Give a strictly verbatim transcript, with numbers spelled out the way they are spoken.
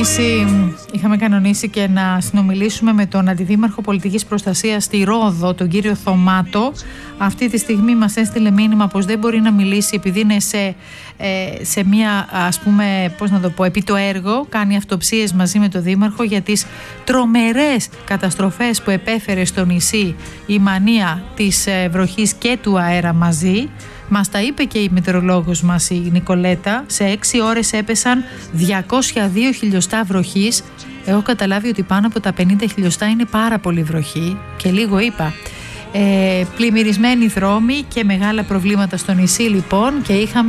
κανονίσει, είχαμε κανονίσει και να συνομιλήσουμε με τον Αντιδήμαρχο Πολιτικής Προστασίας στη Ρόδο, τον κύριο Θωμάτο. Αυτή τη στιγμή μας έστειλε μήνυμα πως δεν μπορεί να μιλήσει επειδή είναι σε, ε, σε μια, ας πούμε, πώς να το πω, επί το έργο. Κάνει αυτοψίες μαζί με τον Δήμαρχο για τις τρομερές καταστροφές που επέφερε στο νησί η μανία της ε, βροχής και του αέρα μαζί. Μας τα είπε και η μετεωρολόγος μας, η Νικολέτα. Σε έξι ώρες έπεσαν διακόσια δύο χιλιοστά βροχής. Έχω καταλάβει ότι πάνω από τα πενήντα χιλιοστά είναι πάρα πολύ βροχή και λίγο είπα. Ε, πλημμυρισμένοι δρόμοι και μεγάλα προβλήματα στο νησί λοιπόν, και είχαμε